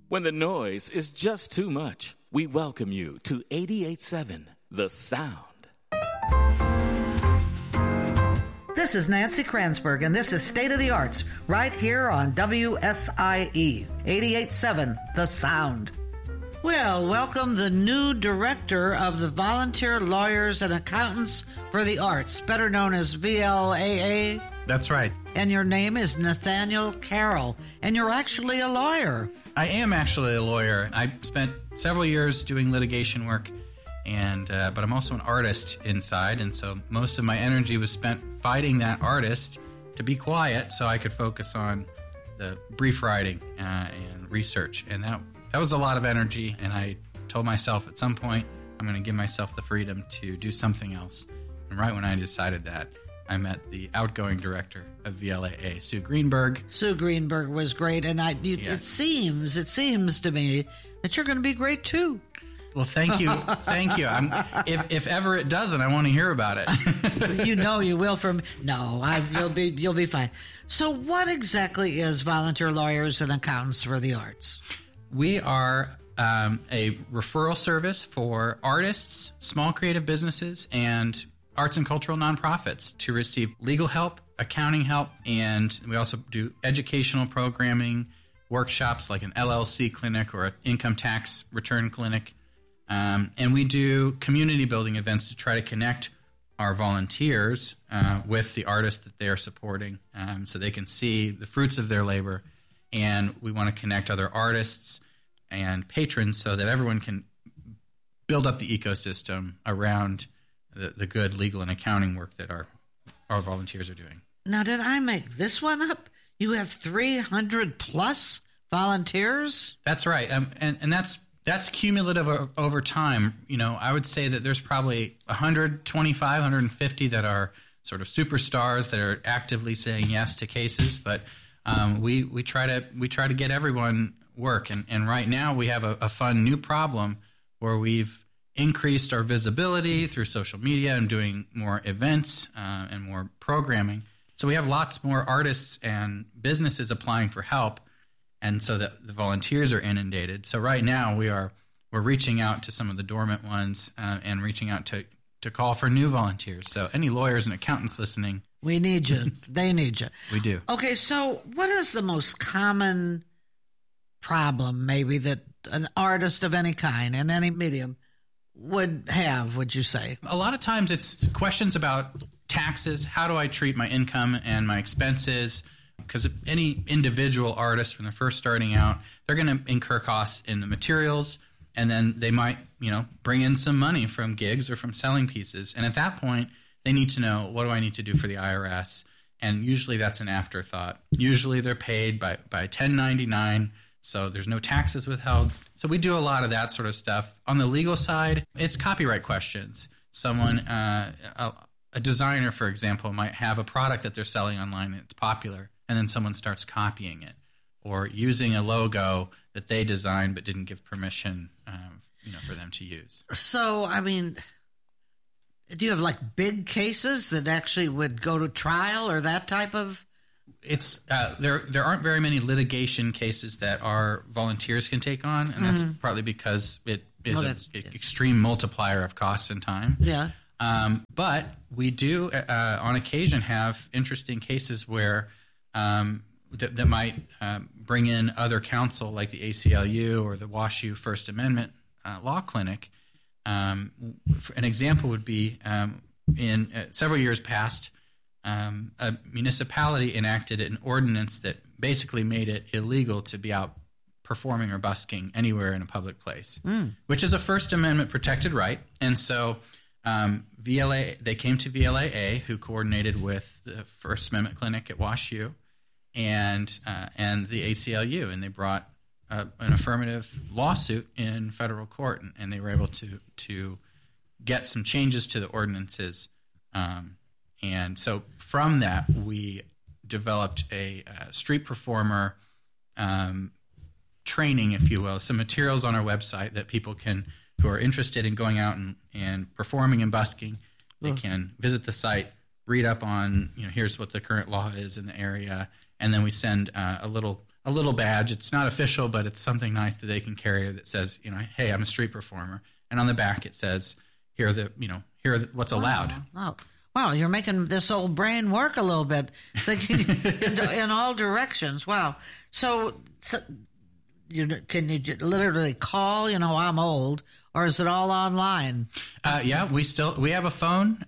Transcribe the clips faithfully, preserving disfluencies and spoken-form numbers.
When the noise is just too much, we welcome you to eighty-eight point seven The Sound. This is Nancy Kranzberg, and this is State of the Arts, right here on W S I E, eighty-eight point seven The Sound. Well, welcome the new director of the Volunteer Lawyers and Accountants for the Arts, better known as V L A A. That's right. And your name is Nathaniel Carroll, and you're actually a lawyer. I am actually a lawyer. I spent several years doing litigation work, and uh, but I'm also an artist inside, and so most of my energy was spent fighting that artist to be quiet so I could focus on the brief writing uh, and research. And that that was a lot of energy, and I told myself at some point I'm going to give myself the freedom to do something else. And right when I decided that, I met the outgoing director of V L A A, Sue Greenberg. Sue Greenberg was great, and I, you, yes. it seems, it seems to me that you're going to be great too. Well, thank you, thank you. I'm, if if ever it doesn't, I want to hear about it. You know you will. From no, I, you'll be you'll be fine. So, what exactly is Volunteer Lawyers and Accountants for the Arts? We are um, a referral service for artists, small creative businesses, and arts and cultural nonprofits to receive legal help, accounting help, and we also do educational programming, workshops like an L L C clinic or an income tax return clinic. Um, and we do community building events to try to connect our volunteers uh, with the artists that they are supporting um, so they can see the fruits of their labor. And we want to connect other artists and patrons so that everyone can build up the ecosystem around the, the good legal and accounting work that our, our volunteers are doing. Now, did I make this one up? You have three hundred plus volunteers? That's right. Um, and, and that's That's cumulative over time. You know, I would say that there's probably one twenty-five, one fifty that are sort of superstars that are actively saying yes to cases. But um, we we try to we try to get everyone work. And, and right now we have a, a fun new problem where we've increased our visibility through social media and doing more events uh, and more programming. So we have lots more artists and businesses applying for help. And so the, the volunteers are inundated. So right now we are we're reaching out to some of the dormant ones uh, and reaching out to, to call for new volunteers. So any lawyers and accountants listening, we need you. They need you. We do. Okay, so what is the most common problem maybe that an artist of any kind in any medium would have, would you say? A lot of times it's questions about taxes. How do I treat my income and my expenses? Because any individual artist, when they're first starting out, they're going to incur costs in the materials, and then they might, you know, bring in some money from gigs or from selling pieces. And at that point, they need to know, what do I need to do for the I R S? And usually that's an afterthought. Usually they're paid by, by ten ninety-nine, so there's no taxes withheld. So we do a lot of that sort of stuff. On the legal side, it's copyright questions. Someone, uh, a, a designer, for example, might have a product that they're selling online and it's popular, and then someone starts copying it or using a logo that they designed but didn't give permission um, you know, for them to use. So, I mean, do you have like big cases that actually would go to trial or that type of? It's uh, there. There aren't very many litigation cases that our volunteers can take on, and mm-hmm. that's partly because it is oh, an extreme multiplier of costs and time. Yeah. Um, but we do, uh, on occasion, have interesting cases where um, that, that might um, bring in other counsel, like the A C L U or the WashU First Amendment uh, Law Clinic. Um, an example would be um, in uh, several years past, um, a municipality enacted an ordinance that basically made it illegal to be out performing or busking anywhere in a public place, mm. which is a First Amendment protected right. And so um, V L A, they came to V L A A, who coordinated with the First Amendment Clinic at WashU and uh, and the A C L U, and they brought uh, an affirmative lawsuit in federal court, and, and they were able to to get some changes to the ordinances. Um, and so from that, we developed a, a street performer um, training, if you will, some materials on our website that people can, who are interested in going out and, and performing and busking, they mm. can visit the site, read up on, you know, here's what the current law is in the area, and then we send uh, a little a little badge. It's not official, but it's something nice that they can carry that says, you know, hey, I'm a street performer. And on the back it says, here are the, you know, here are the, what's allowed. Oh, oh. Wow, you're making this old brain work a little bit, thinking in, in all directions. Wow. So, so you, can you literally call, you know, I'm old, or is it all online? Uh, yeah, we still, we have a phone.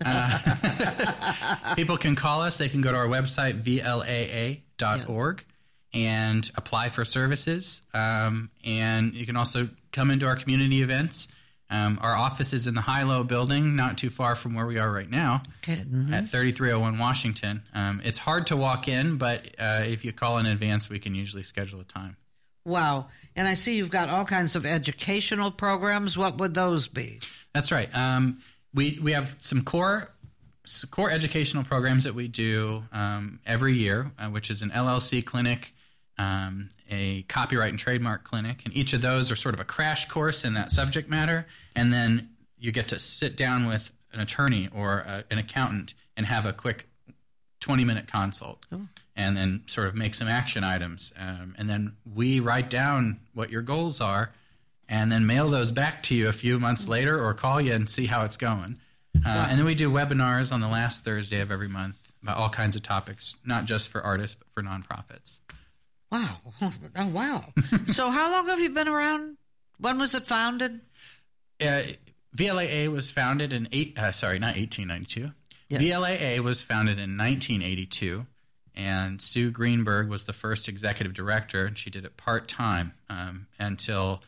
Uh, people can call us. They can go to our website, V L A A dot org, yeah. and apply for services. Um, and you can also come into our community events. Um, our office is in the High-Low building, not too far from where we are right now, okay. mm-hmm. at thirty-three oh one Washington. Um, it's hard to walk in, but uh, if you call in advance, we can usually schedule a time. Wow. And I see you've got all kinds of educational programs. What would those be? That's right. Um, we we have some core core educational programs that we do um, every year, uh, which is an L L C clinic, Um, a copyright and trademark clinic, and each of those are sort of a crash course in that subject matter, and then you get to sit down with an attorney or a, an accountant and have a quick twenty-minute consult, oh. and then sort of make some action items, um, and then we write down what your goals are, and then mail those back to you a few months later, or call you and see how it's going. Uh, wow. And then we do webinars on the last Thursday of every month about all kinds of topics, not just for artists, but for nonprofits. Wow. Oh, wow. So how long have you been around? When was it founded? Uh, V L A A was founded in, eight, uh, sorry, not eighteen ninety-two. Yeah. V L A A was founded in nineteen eighty-two, and Sue Greenberg was the first executive director, and she did it part-time um, until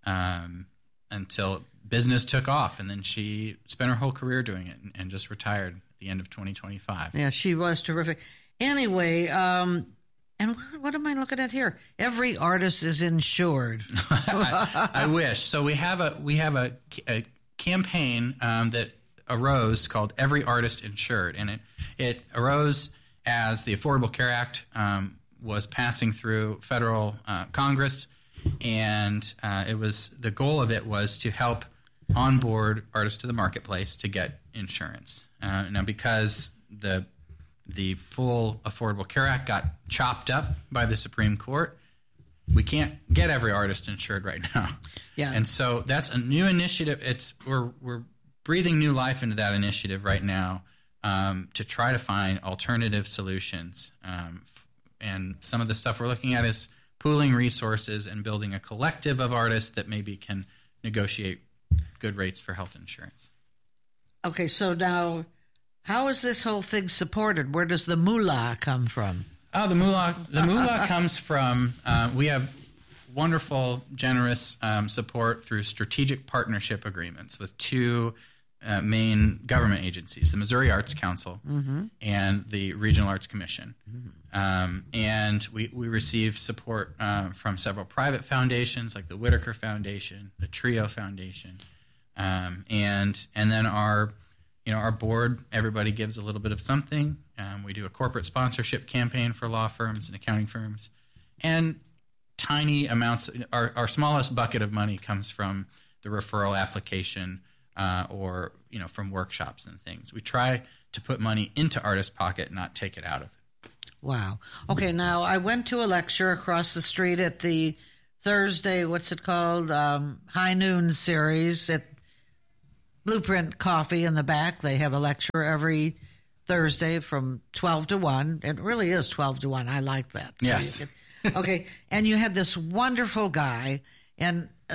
um, until business took off, and then she spent her whole career doing it and, and just retired at the end of twenty twenty-five. Yeah, she was terrific. Anyway, um, and what am I looking at here? Every artist is insured. I, I wish. So we have a we have a, a campaign um, that arose called Every Artist Insured, and it it arose as the Affordable Care Act um, was passing through federal uh, Congress, and uh, it was the goal of it was to help onboard artists to the marketplace to get insurance. Uh, now, because the the full Affordable Care Act got chopped up by the Supreme Court, we can't get every artist insured right now. Yeah. And so that's a new initiative. It's we're we're breathing new life into that initiative right now um, to try to find alternative solutions. Um, and some of the stuff we're looking at is pooling resources and building a collective of artists that maybe can negotiate good rates for health insurance. Okay, so now, how is this whole thing supported? Where does the moolah come from? Oh, the moolah, the moolah comes from, uh, we have wonderful, generous um, support through strategic partnership agreements with two uh, main government agencies, the Missouri Arts Council mm-hmm. and the Regional Arts Commission. Mm-hmm. Um, and we, we receive support uh, from several private foundations like the Whitaker Foundation, the Trio Foundation, um, and and then our you know our board. Everybody gives a little bit of something. Um, we do a corporate sponsorship campaign for law firms and accounting firms, and tiny amounts. Our our smallest bucket of money comes from the referral application uh, or you know from workshops and things. We try to put money into artists' pocket, not take it out of it. Wow. Okay, now I went to a lecture across the street at the Thursday, what's it called, um, High Noon series at Blueprint Coffee in the back. They have a lecture every Thursday from twelve to one. It really is twelve to one. I like that. So yes. Could, okay, and you had this wonderful guy, and uh,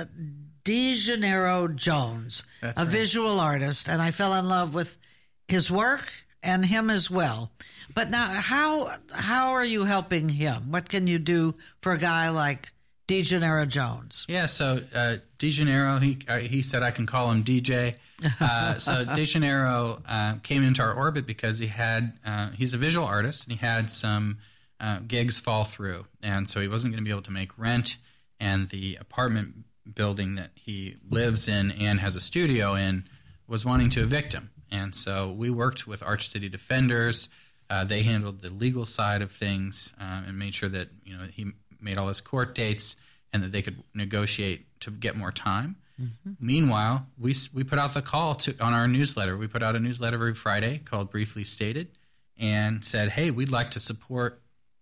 DeGennaro Jones, That's a right. visual artist, and I fell in love with his work and him as well. But now, how how are you helping him? What can you do for a guy like DeGennaro Jones? Yeah, so uh, DeGennaro, he uh, he said I can call him D J. Uh, so DeGennaro uh, came into our orbit because he had uh, he's a visual artist and he had some uh, gigs fall through, and so he wasn't going to be able to make rent. And the apartment building that he lives in and has a studio in was wanting to evict him, and so we worked with Arch City Defenders. Uh, they handled the legal side of things uh, and made sure that you know he made all his court dates and that they could negotiate to get more time. Mm-hmm. Meanwhile, we we put out the call to on our newsletter. We put out a newsletter every Friday called Briefly Stated and said, hey, we'd like to support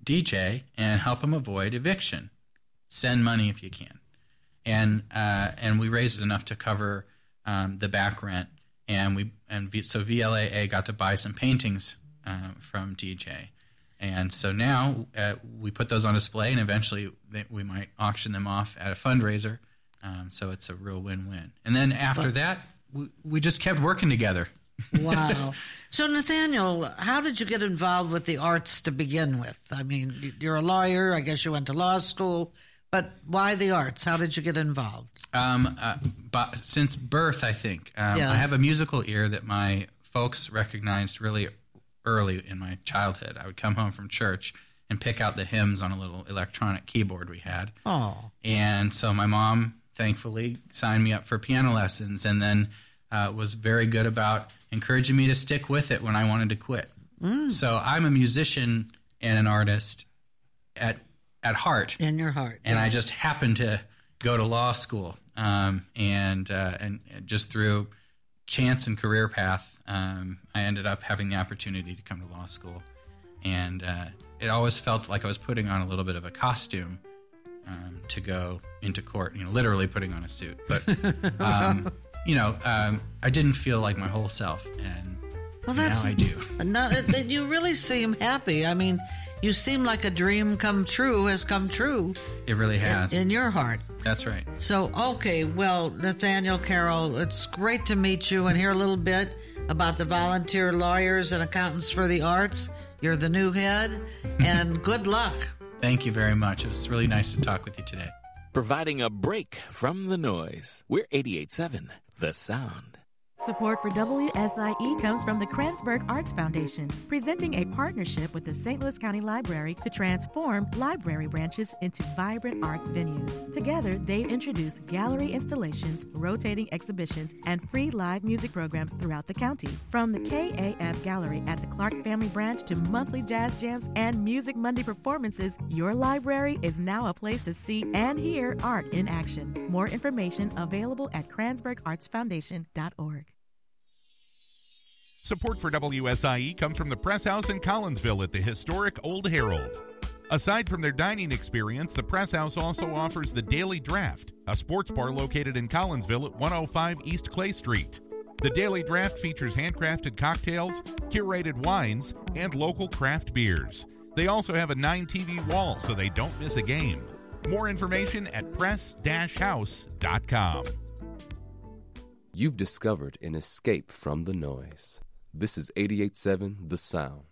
D J and help them avoid eviction. Send money if you can. And uh, and we raised enough to cover um, the back rent. And we and v, so V L A A got to buy some paintings uh, from D J. And so now uh, we put those on display, and eventually they, we might auction them off at a fundraiser. Um, so it's a real win-win. And then after that, we, we just kept working together. Wow. So, Nathaniel, how did you get involved with the arts to begin with? I mean, you're a lawyer. I guess you went to law school. But why the arts? How did you get involved? Um, uh, but since birth, I think. Um, yeah. I have a musical ear that my folks recognized really early in my childhood. I would come home from church and pick out the hymns on a little electronic keyboard we had. Oh. And so my mom, thankfully, signed me up for piano lessons, and then uh, was very good about encouraging me to stick with it when I wanted to quit. Mm. So I'm a musician and an artist at at heart. In your heart. And yeah. I just happened to go to law school, um, and, uh, and just through chance and career path, um, I ended up having the opportunity to come to law school. And uh, it always felt like I was putting on a little bit of a costume um, to go into court, you know, literally putting on a suit. But, um, you know, um, I didn't feel like my whole self, and well, that's, now I do. No, you really seem happy. I mean, you seem like a dream come true has come true. It really has. In, in your heart. That's right. So, okay, well, Nathaniel Carroll, it's great to meet you and hear a little bit about the Volunteer Lawyers and Accountants for the Arts. You're the new head, and good luck. Thank you very much. It was really nice to talk with you today. Providing a break from the noise. We're eighty-eight point seven, The Sound. Support for W S I E comes from the Kranzberg Arts Foundation, presenting a partnership with the Saint Louis County Library to transform library branches into vibrant arts venues. Together, they've introduced gallery installations, rotating exhibitions, and free live music programs throughout the county. From the K A F Gallery at the Clark Family Branch to monthly jazz jams and Music Monday performances, your library is now a place to see and hear art in action. More information available at kranzberg arts foundation dot org. Support for W S I E comes from the Press House in Collinsville at the historic Old Herald. Aside from their dining experience, the Press House also offers the Daily Draft, a sports bar located in Collinsville at one oh five East Clay Street. The Daily Draft features handcrafted cocktails, curated wines, and local craft beers. They also have a nine T V wall so they don't miss a game. More information at press dash house dot com. You've discovered an escape from the noise. This is eighty-eight point seven The Sound.